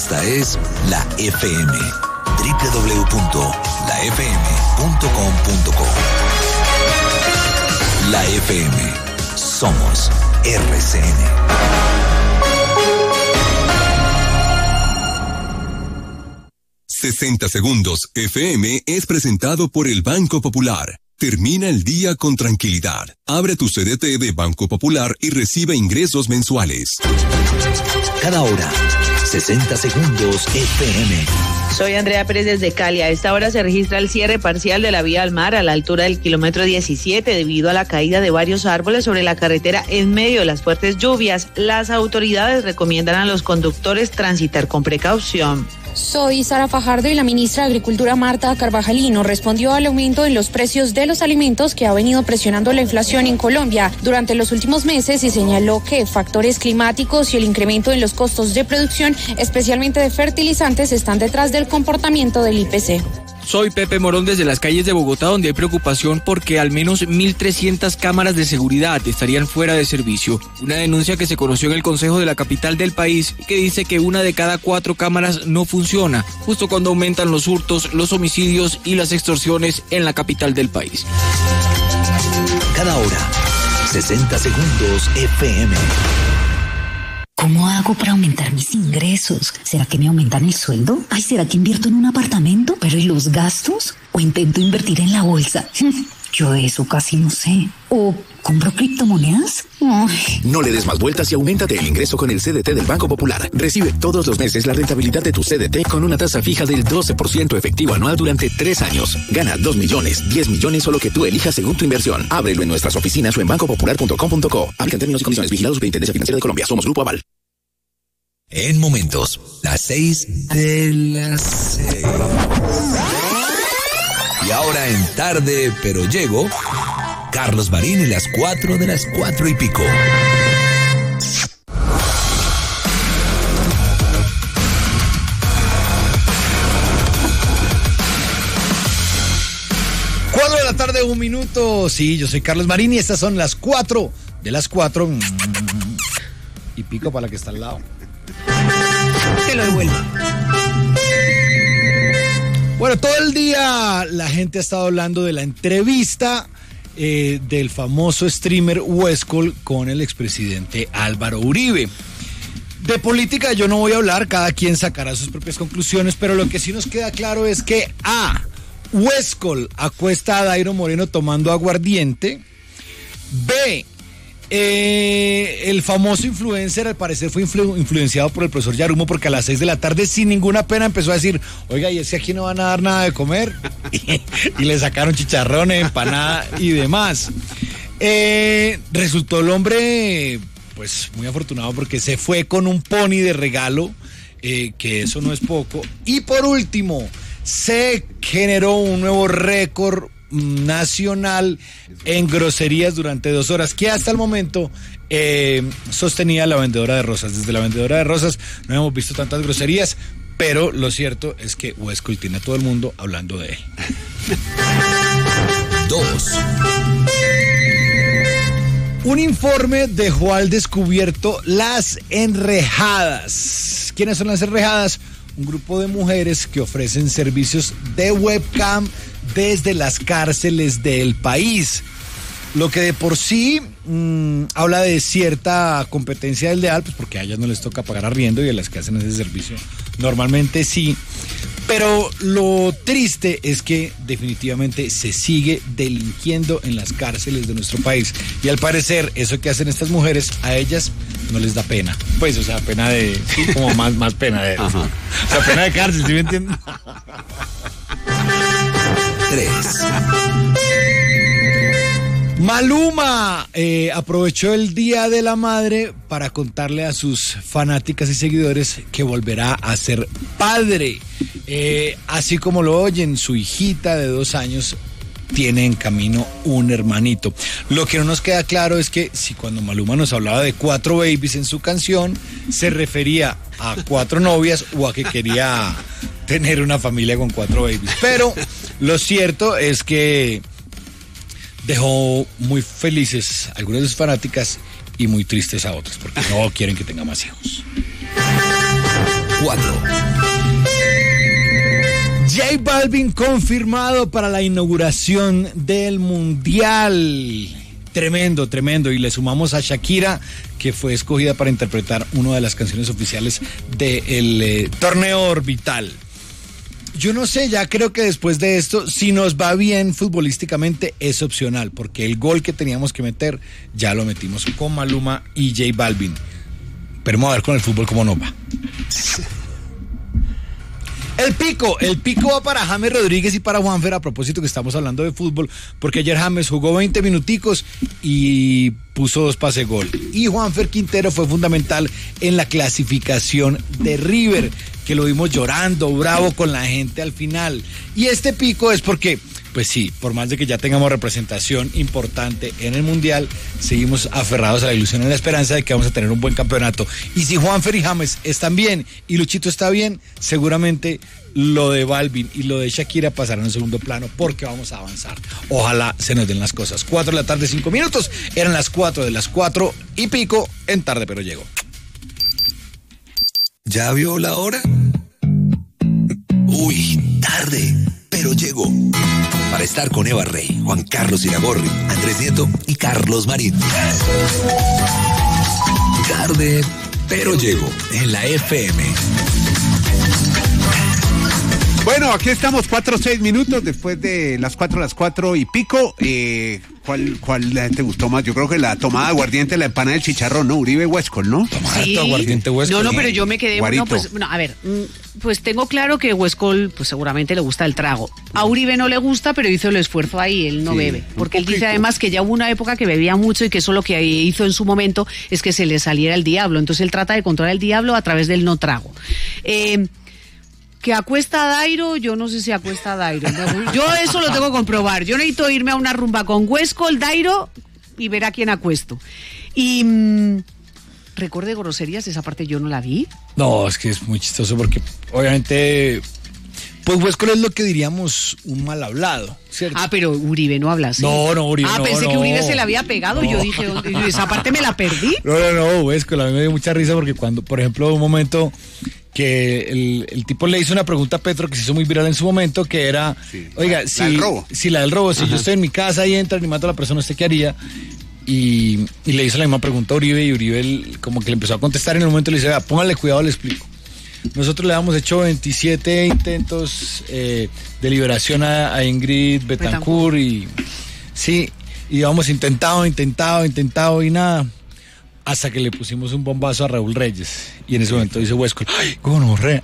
Esta es la FM. www.lafm.com.co. La FM. Somos RCN. «60 Segundos FM» es presentado por el Banco Popular. Termina el día con tranquilidad. Abre tu CDT de Banco Popular y recibe ingresos mensuales. Cada hora, 60 Segundos FM. Soy Andrea Pérez desde Cali. A esta hora se registra el cierre parcial de la vía al mar a la altura del kilómetro 17 debido a la caída de varios árboles sobre la carretera en medio de las fuertes lluvias. Las autoridades recomiendan a los conductores transitar con precaución. Soy Sara Fajardo y la ministra de Agricultura Marta Carvajalino respondió al aumento en los precios de los alimentos que ha venido presionando la inflación en Colombia durante los últimos meses y señaló que factores climáticos y el incremento en los costos de producción, especialmente de fertilizantes, están detrás del comportamiento del IPC. Soy Pepe Morón desde las calles de Bogotá, donde hay preocupación porque al menos 1.300 cámaras de seguridad estarían fuera de servicio. Una denuncia que se conoció en el Consejo de la capital del país y que dice que 1 de cada 4 cámaras no funciona, justo cuando aumentan los hurtos, los homicidios y las extorsiones en la capital del país. Cada hora, 60 Segundos FM. ¿Cómo hago para aumentar mis ingresos? ¿Será que me aumentan el sueldo? Ay, ¿será que invierto en un apartamento? ¿Pero y los gastos? ¿O intento invertir en la bolsa? Yo de eso casi no sé. ¿O compro criptomonedas? Ay. No le des más vueltas y auméntate el ingreso con el CDT del Banco Popular. Recibe todos los meses la rentabilidad de tu CDT con una tasa fija del 12% efectivo anual durante 3 años. Gana 2 millones, 10 millones o lo que tú elijas según tu inversión. Ábrelo en nuestras oficinas o en bancopopular.com.co. Aplican términos y condiciones. Vigilados por Superintendencia Financiera de Colombia. Somos Grupo Aval. En momentos, las 6 de las 6. Y ahora en Tarde Pero Llego, Carlos Marín y las 4 de las 4 y pico. De la tarde, 1 minuto. Sí, yo soy Carlos Marín y estas son las 4 de las 4 y pico para la que está al lado. Te lo devuelvo. Bueno, todo el día la gente ha estado hablando de la entrevista del famoso streamer Westcol con el expresidente Álvaro Uribe. De política yo no voy a hablar, cada quien sacará sus propias conclusiones, pero lo que sí nos queda claro es que Westcol acuesta a Dairo Moreno tomando aguardiente. B, el famoso influencer al parecer fue influenciado por el profesor Yarumo porque a las 6 de la tarde sin ninguna pena empezó a decir, oiga, y es que aquí no van a dar nada de comer. y le sacaron chicharrones, empanada y demás. Resultó el hombre pues muy afortunado porque se fue con un pony de regalo, que eso no es poco. Y por último, se generó un nuevo récord nacional en groserías durante 2 horas, que hasta el momento sostenía la vendedora de rosas. Desde la vendedora de rosas no hemos visto tantas groserías, pero lo cierto es que Westcol tiene a todo el mundo hablando de él. 2. Un informe dejó al descubierto las enrejadas. ¿Quiénes son las enrejadas? Un grupo de mujeres que ofrecen servicios de webcam desde las cárceles del país. Lo que de por sí habla de cierta competencia desleal, pues porque a ellas no les toca pagar arriendo y a las que hacen ese servicio normalmente sí. Pero lo triste es que definitivamente se sigue delinquiendo en las cárceles de nuestro país. Y al parecer, eso que hacen estas mujeres, a ellas no les da pena. Pues, o sea, pena de... Sí, como más pena de... O sea, pena de cárcel, ¿sí me entienden? 3. Maluma aprovechó el Día de la Madre para contarle a sus fanáticas y seguidores que volverá a ser padre. Así como lo oyen, su hijita de 2 años tiene en camino un hermanito. Lo que no nos queda claro es que si cuando Maluma nos hablaba de 4 babies en su canción, se refería a 4 novias o a que quería tener una familia con 4 babies. Pero lo cierto es que dejó muy felices a algunas de sus fanáticas y muy tristes a otras, porque no quieren que tenga más hijos. 4. J Balvin confirmado para la inauguración del Mundial. Tremendo, tremendo. Y le sumamos a Shakira, que fue escogida para interpretar una de las canciones oficiales del torneo orbital. Yo no sé, ya creo que después de esto, si nos va bien futbolísticamente, es opcional, porque el gol que teníamos que meter, ya lo metimos con Maluma y J Balvin. Pero vamos a ver con el fútbol cómo nos va. El pico va para James Rodríguez y para Juanfer, a propósito que estamos hablando de fútbol, porque ayer James jugó 20 minuticos y puso 2 pases gol. Y Juanfer Quintero fue fundamental en la clasificación de River, que lo vimos llorando, bravo con la gente al final. Y este pico es porque, pues sí, por más de que ya tengamos representación importante en el Mundial, seguimos aferrados a la ilusión y la esperanza de que vamos a tener un buen campeonato. Y si Juanfer y James están bien y Luchito está bien, seguramente lo de Balvin y lo de Shakira pasarán en segundo plano, porque vamos a avanzar. Ojalá se nos den las cosas. 4 de la tarde, 5 minutos. Eran las 4 de las 4 y pico en Tarde Pero Llego. ¿Ya vio la hora? Uy, tarde, pero llegó. Para estar con Eva Rey, Juan Carlos Iragorri, Andrés Nieto y Carlos Marín. Tarde, pero llego en la FM. Bueno, aquí estamos 4-6 minutos después de las 4 y pico. ¿Cuál te gustó más? Yo creo que la tomada de aguardiente, la empanada del chicharrón, ¿no? Uribe Huescol, ¿no? Sí. Aguardiente Huescol. No, pero yo me quedé, pues tengo claro que Huescol, pues seguramente le gusta el trago. A Uribe no le gusta, pero hizo el esfuerzo ahí, él no bebe. Porque él dice además que ya hubo una época que bebía mucho y que eso lo que hizo en su momento es que se le saliera el diablo. Entonces él trata de controlar el diablo a través del no trago. Que acuesta a Dairo, yo no sé si acuesta a Dairo. Yo eso lo tengo que comprobar. Yo necesito irme a una rumba con Huescol, Dairo y ver a quién acuesto. Y recuerde groserías, esa parte yo no la vi. No, es que es muy chistoso porque obviamente, pues Huescol es lo que diríamos un mal hablado, ¿cierto? Ah, pero Uribe no habla así. No, Uribe no. Pensé que Uribe se la había pegado y yo dije, esa parte me la perdí. No, Huescol, a mí me dio mucha risa porque cuando, por ejemplo, un momento que el tipo le hizo una pregunta a Petro que se hizo muy viral en su momento, que era, oiga, la del robo. Si la del robo, si yo estoy en mi casa y entran y mato a la persona, ¿usted qué haría? Y le hizo la misma pregunta a Uribe, y Uribe como que le empezó a contestar, y en el momento le dice, vea, póngale cuidado, le explico. Nosotros le hemos hecho 27 intentos de liberación a Ingrid Betancourt, y sí, y hemos intentado y nada, hasta que le pusimos un bombazo a Raúl Reyes. Y en ese momento dice Huescol, ¡ay, gonorrea!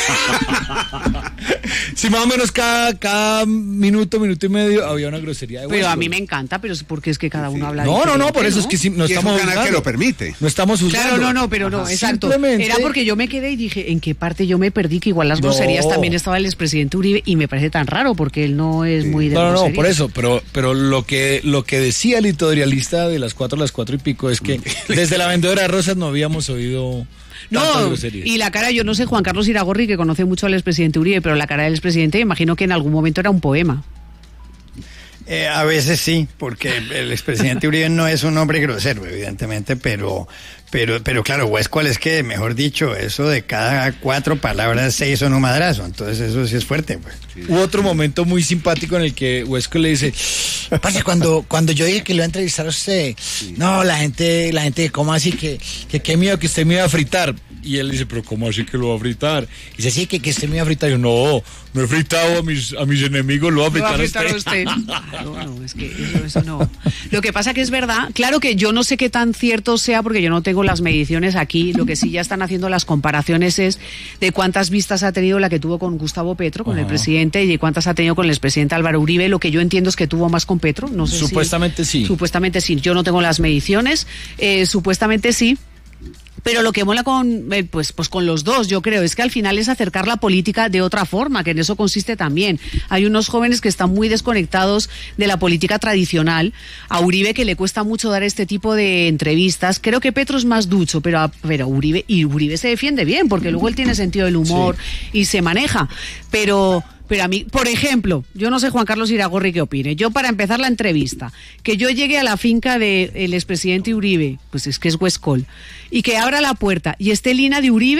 Sí, más o menos cada minuto y medio había una grosería de Huescol. Pero a mí me encanta, pero porque es que cada uno habla No, por eso es que no estamos juzgando. Es un canal que lo permite. No estamos juzgando. Claro, pero no, exacto. Era porque yo me quedé y dije, ¿en qué parte yo me perdí? Que igual las groserías también estaba el expresidente Uribe, y me parece tan raro porque él no es muy de groserías. No, por eso, pero lo que decía el editorialista de las 4 y pico es que desde la vendedora de rosas no habíamos oído. No, y la cara, yo no sé, Juan Carlos Iragorri, que conoce mucho al expresidente Uribe, pero la cara del expresidente, imagino que en algún momento era un poema. A veces sí, porque el expresidente Uribe no es un hombre grosero, evidentemente, pero claro, Huescol es que, mejor dicho, eso de cada 4 palabras 6 son un madrazo, entonces eso sí es fuerte, pues. Hubo otro momento muy simpático en el que Huescol le dice, parce, cuando yo dije que lo iba a entrevistar a usted, no, la gente, ¿cómo así? Que qué miedo que usted me iba a fritar. Y él dice, pero ¿cómo así que lo va a fritar? Y dice, sí, que usted me iba a fritar. Y yo, no he fritado a mis enemigos, lo va a fritar a usted. No, es que eso no. Lo que pasa que es verdad, claro que yo no sé qué tan cierto sea, porque yo no tengo las mediciones aquí. Lo que sí ya están haciendo las comparaciones es de cuántas vistas ha tenido la que tuvo con Gustavo Petro, con el presidente, y de cuántas ha tenido con el expresidente Álvaro Uribe. Lo que yo entiendo es que tuvo más con Petro. No sé Supuestamente sí. Supuestamente sí. Yo no tengo las mediciones. Supuestamente sí. Pero lo que mola con los dos, yo creo, es que al final es acercar la política de otra forma, que en eso consiste también. Hay unos jóvenes que están muy desconectados de la política tradicional. A Uribe, que le cuesta mucho dar este tipo de entrevistas. Creo que Petro es más ducho, pero Uribe se defiende bien, porque luego él tiene sentido del humor y se maneja. Pero a mí, por ejemplo, yo no sé Juan Carlos Iragorri qué opine. Yo, para empezar la entrevista, que yo llegue a la finca del expresidente Uribe, pues es que es Huescol, y que abra la puerta y esté Lina de Uribe,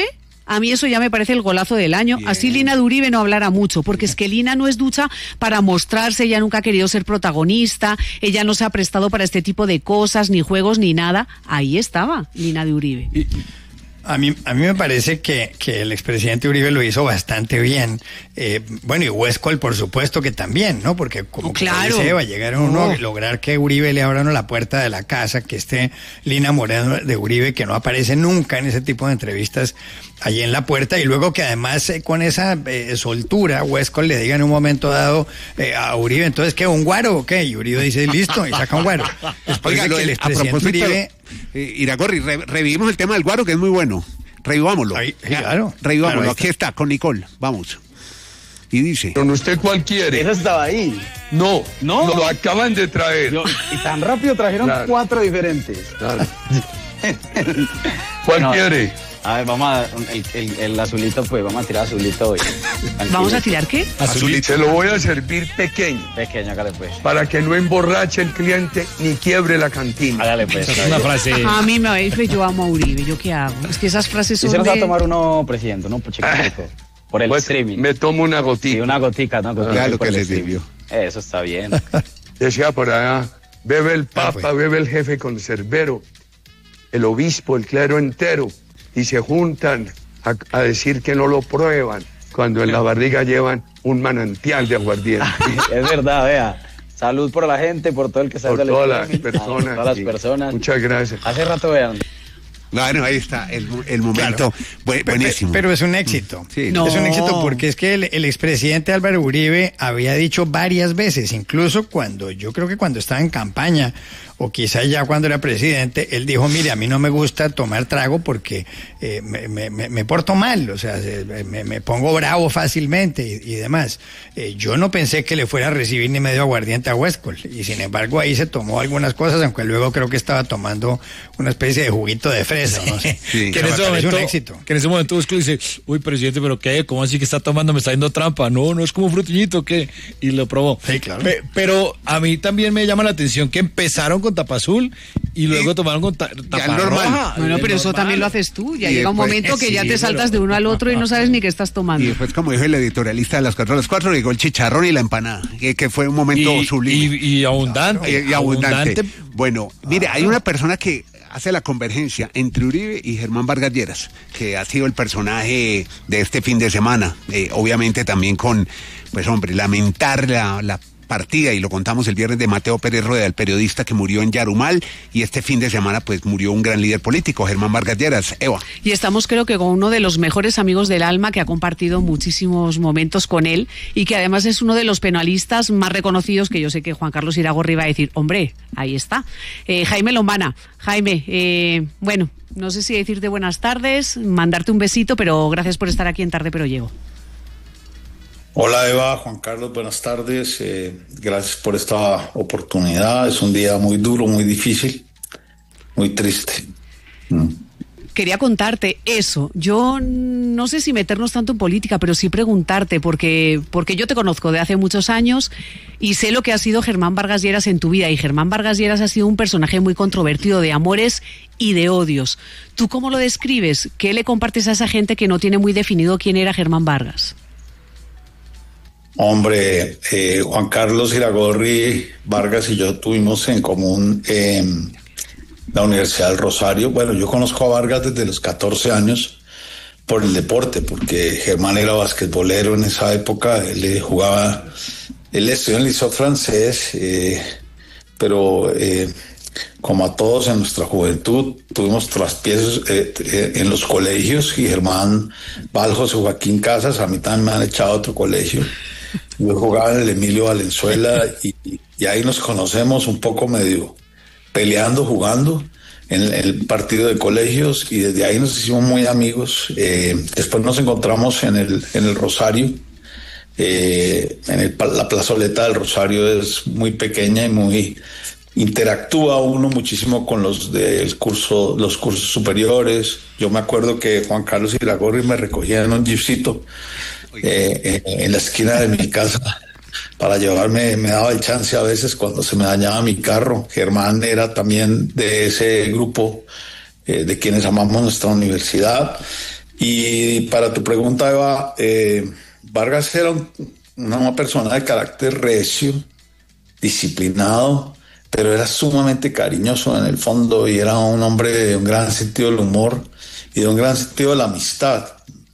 A mí eso ya me parece el golazo del año. Bien. Así Lina de Uribe no hablará mucho, porque es que Lina no es ducha para mostrarse, ella nunca ha querido ser protagonista, ella no se ha prestado para este tipo de cosas, ni juegos, ni nada. Ahí estaba Lina de Uribe. A mí me parece que el expresidente Uribe lo hizo bastante bien. Bueno, y Huescol, por supuesto que también, ¿no? Porque como claro, va a llegar uno a lograr que Uribe le abra la puerta de la casa, que esté Lina Moreno de Uribe, que no aparece nunca en ese tipo de entrevistas, allí en la puerta, y luego que además con esa soltura Huescol le diga en un momento dado a Uribe, entonces, ¿qué? ¿Un guaro o qué? Y Uribe dice, listo, y saca un guaro. Después de que el expresidente Uribe... Iragorri, revivimos el tema del guaro, que es muy bueno. Revivámoslo. Claro. Revivámoslo. Claro, aquí está, con Nicole. Vamos. Y dice... ¿Pero usted cuál quiere? Eso estaba ahí. No, lo acaban de traer. Y tan rápido trajeron 4 diferentes. Claro. ¿Cuál quiere? A ver, vamos a el azulito, pues, vamos a tirar azulito hoy. ¿Vamos a tirar qué? Azulito. Se lo voy a servir pequeño. Pequeño, hágale pues. Para que no emborrache el cliente ni quiebre la cantina. Hágale pues. Es una frase. A mí me dice, yo amo a Uribe, ¿yo qué hago? Es que esas frases son ¿Y se nos va a tomar uno, presidente, no? Chiquitico. Por el streaming. Me tomo una gotita. Sí, una gotica, ¿no? Claro, lo que le sirvió. Eso está bien. Decía por allá, bebe el papa, bebe el jefe conservero, el obispo, el clero entero, y se juntan a decir que no lo prueban, cuando en la barriga llevan un manantial de aguardiente. Es verdad, vea. Salud por la gente, por todo el que sale del streaming. Por todas las personas. Muchas gracias. Hace rato, vean. Bueno, ahí está el momento. Claro. Buenísimo. Pero es un éxito. Sí, no. Es un éxito porque es que el expresidente Álvaro Uribe había dicho varias veces, incluso yo creo que cuando estaba en campaña, o quizá ya cuando era presidente, él dijo, mire, a mí no me gusta tomar trago porque me porto mal, o sea, me pongo bravo fácilmente y demás. Yo no pensé que le fuera a recibir ni medio aguardiente a Huescol, y sin embargo ahí se tomó algunas cosas, aunque luego creo que estaba tomando una especie de juguito de fresa, no sé. Sí. Que en ese momento Huescol dice, uy, presidente, ¿pero qué? ¿Cómo así que está tomando? ¿Me está dando trampa? No es como frutiñito, ¿qué? Y lo probó. Sí, claro. Pero a mí también me llama la atención que empezaron con tapa azul y luego tomaron con tapa roja. Bueno, pero eso también lo haces tú. Ya llega un momento que ya te saltas de uno al otro y no sabes ni qué estás tomando. Y después, como dijo el editorialista de las 4 a las 4, llegó el chicharrón y la empanada, que fue un momento sublime. Y abundante. Y abundante. Bueno, mire, hay una persona que hace la convergencia entre Uribe y Germán Vargas Lleras, que ha sido el personaje de este fin de semana. Obviamente también con, pues hombre, lamentar la partida, y lo contamos el viernes, de Mateo Pérez Rueda, el periodista que murió en Yarumal, y este fin de semana pues murió un gran líder político, Germán Vargas Lleras. Eva. Y estamos, creo que, con uno de los mejores amigos del alma, que ha compartido muchísimos momentos con él y que además es uno de los penalistas más reconocidos, que yo sé que Juan Carlos Iragorri va a decir, hombre, ahí está. Jaime Lombana. Jaime, bueno, no sé si decirte buenas tardes, mandarte un besito, pero gracias por estar aquí en Tarde Pero Llego. Hola Eva, Juan Carlos, buenas tardes, gracias por esta oportunidad. Es un día muy duro, muy difícil, muy triste. Quería contarte eso. Yo no sé si meternos tanto en política, pero sí preguntarte, porque yo te conozco de hace muchos años y sé lo que ha sido Germán Vargas Lleras en tu vida, y Germán Vargas Lleras ha sido un personaje muy controvertido, de amores y de odios. ¿Tú cómo lo describes? ¿Qué le compartes a esa gente que no tiene muy definido quién era Germán Vargas? Hombre, Juan Carlos Iragorri Vargas y yo tuvimos en común la Universidad del Rosario. Bueno, yo conozco a Vargas desde los 14 años por el deporte, porque Germán era basquetbolero en esa época. Él estudió en el Liceo francés, pero como a todos en nuestra juventud, tuvimos traspiezos en los colegios, y Germán va al José Joaquín Casas, a mí también me han echado a otro colegio. Yo jugaba en el Emilio Valenzuela y ahí nos conocemos un poco medio peleando, jugando en el partido de colegios, y desde ahí nos hicimos muy amigos. Después nos encontramos en el Rosario. La plazoleta del Rosario es muy pequeña y interactúa uno muchísimo con los cursos superiores. Yo me acuerdo que Juan Carlos Iragorri me recogía en un jeepcito en la esquina de mi casa para llevarme, me daba el chance a veces cuando se me dañaba mi carro. Germán era también de ese grupo de quienes amamos nuestra universidad. Y para tu pregunta, Eva, Vargas era una persona de carácter recio, disciplinado, pero era sumamente cariñoso en el fondo y era un hombre de un gran sentido del humor y de un gran sentido de la amistad.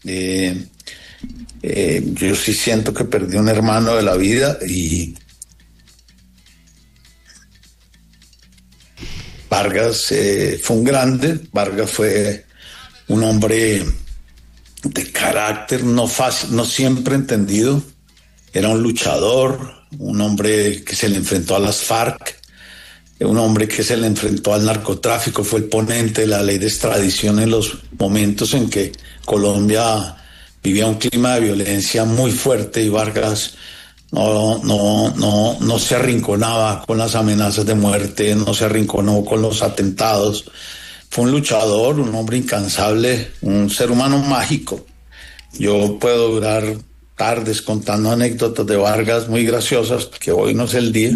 Yo sí siento que perdí un hermano de la vida y Vargas fue un grande. Vargas fue un hombre de carácter no fácil, no siempre entendido. Era un luchador, un hombre que se le enfrentó a las FARC, un hombre que se le enfrentó al narcotráfico, fue el ponente de la ley de extradición en los momentos en que Colombia vivía un clima de violencia muy fuerte y Vargas no se arrinconaba con las amenazas de muerte, no se arrinconó con los atentados. Fue un luchador, un hombre incansable, un ser humano mágico. Yo puedo durar tardes contando anécdotas de Vargas muy graciosas, porque hoy no es el día,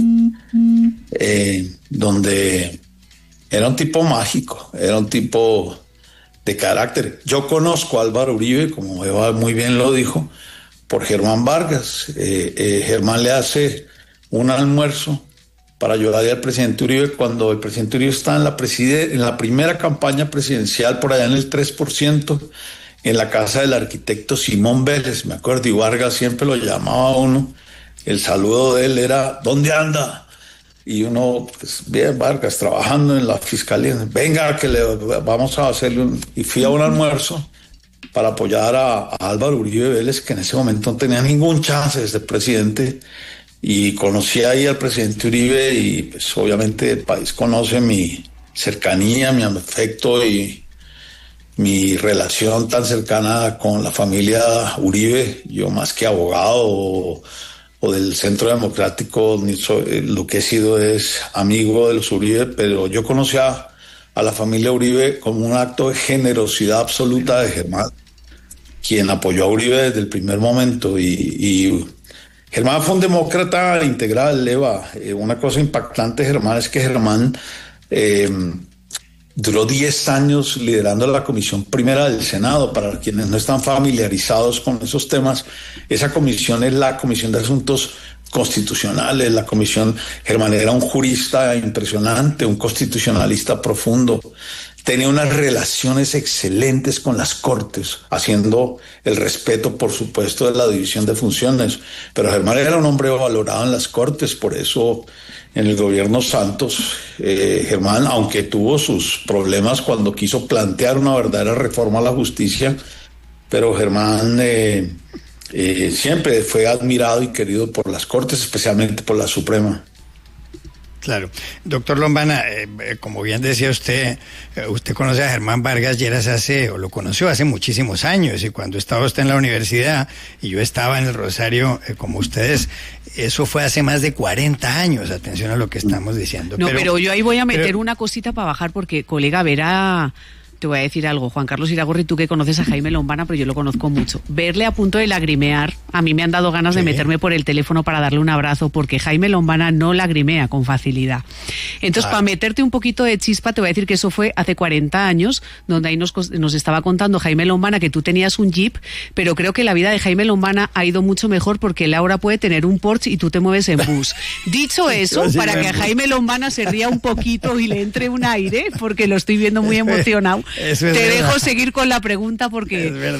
donde era un tipo mágico, era un tipo de carácter. Yo conozco a Álvaro Uribe, como Eva muy bien lo dijo, por Germán Vargas. Germán le hace un almuerzo para ayudarle al presidente Uribe cuando el presidente Uribe está en la primera campaña presidencial, por allá en el 3%, en la casa del arquitecto Simón Vélez, me acuerdo, y Vargas siempre lo llamaba a uno. El saludo de él era: ¿dónde anda? Y uno, pues bien, Vargas, trabajando en la fiscalía. Venga, que le vamos a hacerle Y fui a un almuerzo para apoyar a Álvaro Uribe Vélez, que en ese momento no tenía ningún chance de ser presidente. Y conocí ahí al presidente Uribe y pues obviamente el país conoce mi cercanía, mi afecto y mi relación tan cercana con la familia Uribe. Yo, más que abogado o del Centro Democrático, lo que he sido es amigo de los Uribe, pero yo conocí a la familia Uribe como un acto de generosidad absoluta de Germán, quien apoyó a Uribe desde el primer momento. Y Germán fue un demócrata integral, Eva. Una cosa impactante de Germán es que Germán duró 10 años liderando la Comisión Primera del Senado. Para quienes no están familiarizados con esos temas, esa comisión es la Comisión de Asuntos Constitucionales. La comisión, Germán era un jurista impresionante, un constitucionalista profundo. Tenía unas relaciones excelentes con las Cortes, haciendo el respeto, por supuesto, de la división de funciones. Pero Germán era un hombre valorado en las Cortes, por eso en el gobierno Santos, Germán, aunque tuvo sus problemas cuando quiso plantear una verdadera reforma a la justicia, pero Germán siempre fue admirado y querido por las Cortes, especialmente por la Suprema. Claro. Doctor Lombana, como bien decía usted, usted conoce a Germán Vargas Lleras lo conoció hace muchísimos años, y cuando estaba usted en la universidad y yo estaba en el Rosario, como ustedes, eso fue hace más de 40 años, atención a lo que estamos diciendo. No, pero yo ahí voy a meter una cosita para bajar, porque, colega, verá... Te voy a decir algo, Juan Carlos Iragorri, tú que conoces a Jaime Lombana, pero yo lo conozco mucho. Verle a punto de lagrimear, a mí me han dado ganas de meterme por el teléfono para darle un abrazo, porque Jaime Lombana no lagrimea con facilidad. Entonces, para meterte un poquito de chispa, te voy a decir que eso fue hace 40 años, donde ahí nos estaba contando Jaime Lombana que tú tenías un Jeep, pero creo que la vida de Jaime Lombana ha ido mucho mejor, porque él ahora puede tener un Porsche y tú te mueves en bus. Dicho eso, para que a Jaime Lombana se ría un poquito y le entre un aire, porque lo estoy viendo muy emocionado. Te dejo seguir con la pregunta, porque